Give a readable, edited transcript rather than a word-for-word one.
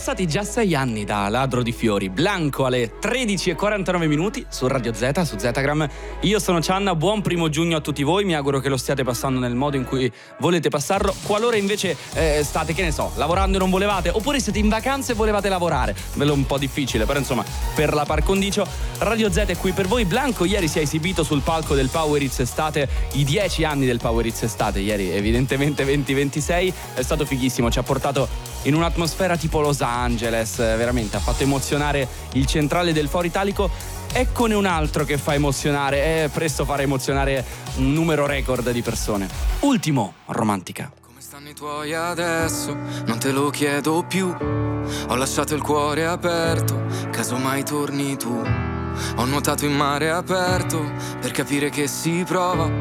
passati già 6 anni da Ladro di Fiori. Blanco alle 13:49 su Radio Z, su Zetagram. Io sono Cianna, buon 1° giugno a tutti voi. Mi auguro che lo stiate passando nel modo in cui volete passarlo. Qualora invece state, che ne so, lavorando e non volevate, oppure siete in vacanza e volevate lavorare, ve lo un po' difficile, però insomma, per la par condicio, Radio Z è qui per voi. Blanco ieri si è esibito sul palco del Power Hits Estate, i 10 anni del Power Hits Estate, ieri evidentemente 2026, è stato fighissimo, ci ha portato in un'atmosfera tipo Los Angeles, veramente ha fatto emozionare il centrale del Foro Italico. Eccone un altro che fa emozionare, presto farà emozionare un numero record di persone. Ultimo, Romantica. Come stanno i tuoi adesso? Non te lo chiedo più. Ho lasciato il cuore aperto, casomai torni tu. Ho nuotato in mare aperto per capire che si prova